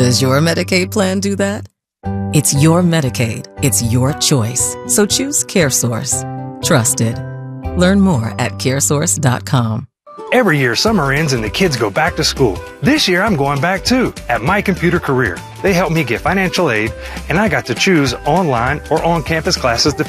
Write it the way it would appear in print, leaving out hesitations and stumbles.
Does your Medicaid plan do that? It's your Medicaid. It's your choice. So choose CareSource. Trusted. Learn more at caresource.com. Every year, summer ends and the kids go back to school. This year, I'm going back too at My Computer Career. They helped me get financial aid, and I got to choose online or on-campus classes to